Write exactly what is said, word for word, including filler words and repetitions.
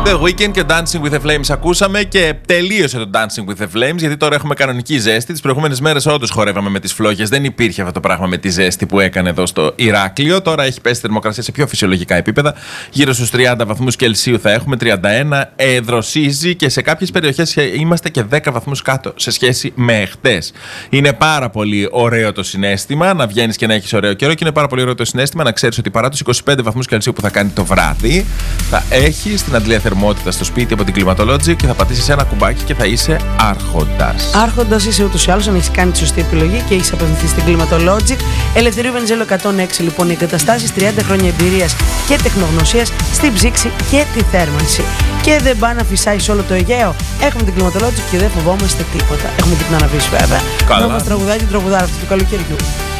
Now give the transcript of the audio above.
The Weeknd και Dancing with the Flames ακούσαμε και τελείωσε το Dancing with the Flames, γιατί τώρα έχουμε κανονική ζέστη. Τις προηγούμενες μέρες όντως χορεύαμε με τις φλόγες. Δεν υπήρχε αυτό το πράγμα με τη ζέστη που έκανε εδώ στο Ηράκλειο. Τώρα έχει πέσει η θερμοκρασία σε πιο φυσιολογικά επίπεδα. Γύρω στους τριάντα βαθμούς Κελσίου θα έχουμε, τριάντα ένα. Ε, δροσίζει και σε κάποιες περιοχές είμαστε και δέκα βαθμούς κάτω σε σχέση με χτες. Είναι πάρα πολύ ωραίο το συναίσθημα να βγαίνεις και να έχεις ωραίο καιρό, και είναι πάρα πολύ ωραίο το συναίσθημα να ξέρεις ότι παρά τους είκοσι πέντε βαθμούς Κελσίου που θα κάνει το βράδυ, θα έχεις την αντλία θερμότητα στο σπίτι από την Climatologic και θα πατήσεις ένα κουμπάκι και θα είσαι άρχοντας. Άρχοντας είσαι ούτως ή άλλως αν έχεις κάνει τη σωστή επιλογή και έχεις απευθυνθεί στην Climatologic. Ελευθερίου Βενιζέλου εκατόν έξι λοιπόν οι εγκαταστάσεις, τριάντα χρόνια εμπειρίας και τεχνογνωσίας στην ψήξη και τη θέρμανση. Και δεν πάει να φυσάει σε όλο το Αιγαίο. Έχουμε την Climatologic και δεν φοβόμαστε τίποτα. Έχουμε και την Αναβίση βέβαια. Καλά. Να μας τραγουδάει την τραγουδάρα αυτή του καλοκαιριού.